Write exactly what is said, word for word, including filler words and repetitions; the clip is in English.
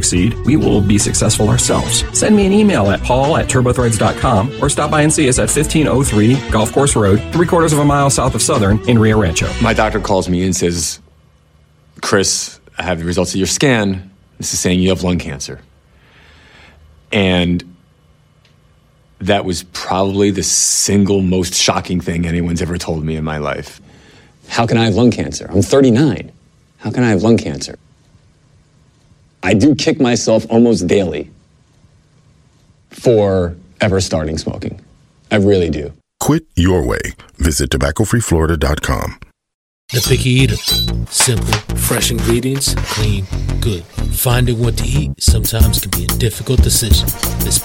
succeed, we will be successful ourselves. Send me an email at paul at turbothreads dot com or stop by and see us at fifteen oh three Golf Course Road, three quarters of a mile south of Southern in Rio Rancho. My doctor calls me and says, Chris, I have the results of your scan. This is saying you have lung cancer. And that was probably the single most shocking thing anyone's ever told me in my life. How can I have lung cancer? I'm thirty-nine. How can I have lung cancer? I do kick myself almost daily for ever starting smoking. I really do. Quit your way. Visit tobacco free florida dot com. The Picky Eater. Simple, fresh ingredients, clean, good. Finding what to eat sometimes can be a difficult decision. This